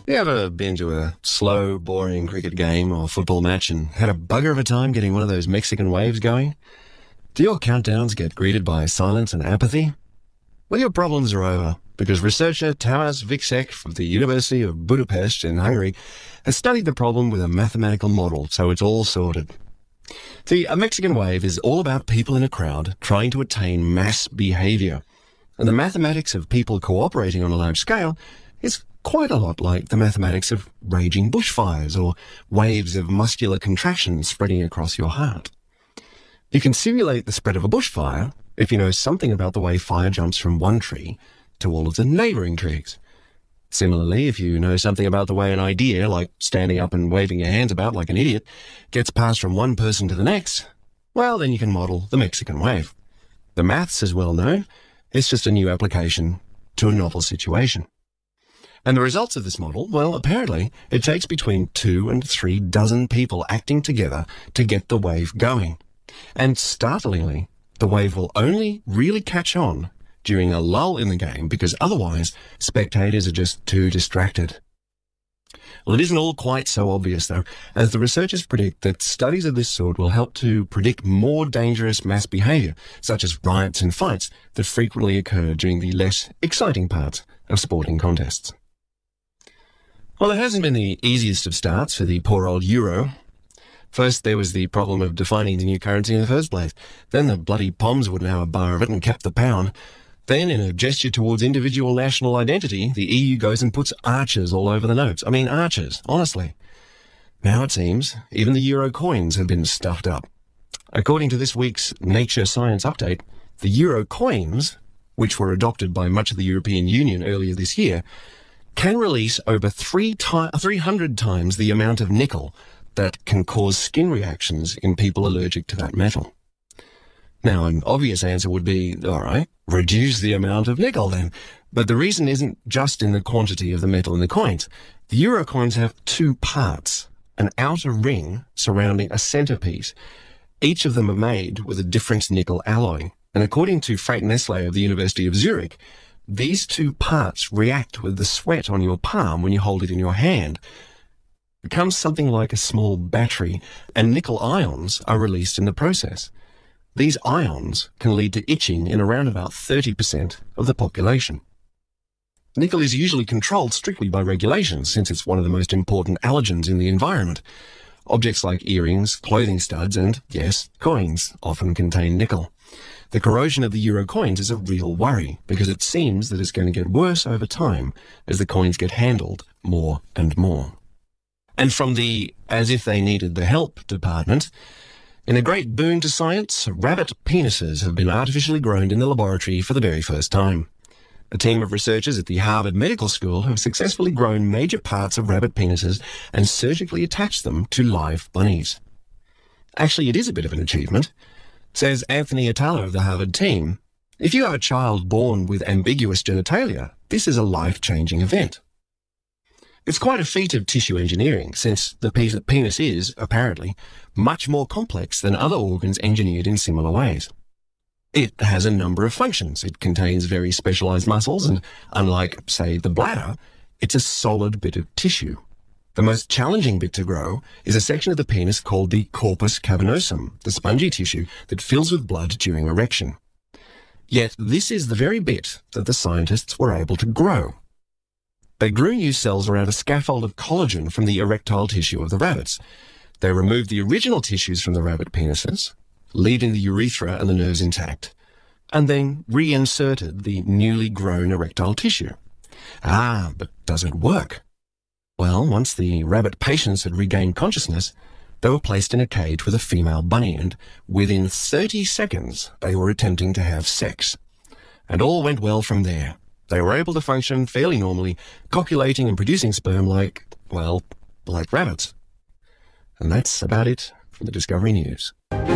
You ever been to a slow, boring cricket game or football match and had a bugger of a time getting one of those Mexican waves going? Do your countdowns get greeted by silence and apathy? Well, your problems are over, because researcher Tamas Vicek from the University of Budapest in Hungary has studied the problem with a mathematical model, so it's all sorted. See, a Mexican wave is all about people in a crowd trying to attain mass behavior. And the mathematics of people cooperating on a large scale is quite a lot like the mathematics of raging bushfires or waves of muscular contraction spreading across your heart. You can simulate the spread of a bushfire if you know something about the way fire jumps from one tree to all of the neighbouring trees. Similarly, if you know something about the way an idea, like standing up and waving your hands about like an idiot, gets passed from one person to the next, well, then you can model the Mexican wave. The maths is well known. It's just a new application to a novel situation. And the results of this model, well, apparently it takes between 2 and 3 dozen people acting together to get the wave going. And startlingly, the wave will only really catch on during a lull in the game, because otherwise spectators are just too distracted. Well, it isn't all quite so obvious, though, as the researchers predict that studies of this sort will help to predict more dangerous mass behaviour, such as riots and fights that frequently occur during the less exciting parts of sporting contests. Well, it hasn't been the easiest of starts for the poor old euro. First, there was the problem of defining the new currency in the first place. Then the bloody Poms wouldn't have a bar of it and kept the pound. Then, in a gesture towards individual national identity, the EU goes and puts arches all over the notes. I mean, arches, honestly. Now it seems even the euro coins have been stuffed up. According to this week's Nature Science Update, the euro coins, which were adopted by much of the European Union earlier this year, can release over 300 times the amount of nickel that can cause skin reactions in people allergic to that metal. Now, an obvious answer would be, all right, reduce the amount of nickel then. But the reason isn't just in the quantity of the metal in the coins. The euro coins have 2 parts, an outer ring surrounding a centerpiece. Each of them are made with a different nickel alloy. And according to Frank Nestle of the University of Zurich, these 2 parts react with the sweat on your palm when you hold it in your hand. It becomes something like a small battery, and nickel ions are released in the process. These ions can lead to itching in around about 30% of the population. Nickel is usually controlled strictly by regulations, since it's one of the most important allergens in the environment. Objects like earrings, clothing studs, and, yes, coins often contain nickel. The corrosion of the euro coins is a real worry, because it seems that it's going to get worse over time as the coins get handled more and more. And from the as if they needed the help department, in a great boon to science, rabbit penises have been artificially grown in the laboratory for the very first time. A team of researchers at the Harvard Medical School have successfully grown major parts of rabbit penises and surgically attached them to live bunnies. Actually, it is a bit of an achievement. Says Anthony Atala of the Harvard team, if you have a child born with ambiguous genitalia, this is a life-changing event. It's quite a feat of tissue engineering, since the penis is, apparently, much more complex than other organs engineered in similar ways. It has a number of functions. It contains very specialized muscles, and unlike, say, the bladder, it's a solid bit of tissue. The most challenging bit to grow is a section of the penis called the corpus cavernosum, the spongy tissue that fills with blood during erection. Yet this is the very bit that the scientists were able to grow. They grew new cells around a scaffold of collagen from the erectile tissue of the rabbits. They removed the original tissues from the rabbit penises, leaving the urethra and the nerves intact, and then reinserted the newly grown erectile tissue. But does it work? Well, once the rabbit patients had regained consciousness, they were placed in a cage with a female bunny, and within 30 seconds they were attempting to have sex. And all went well from there. They were able to function fairly normally, copulating and producing sperm like rabbits. And that's about it from the Discovery News.